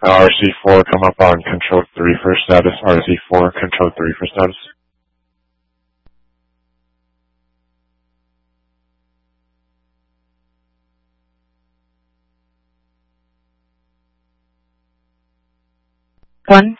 RC4 come up on control 3 for status. RC4, control 3 for status. One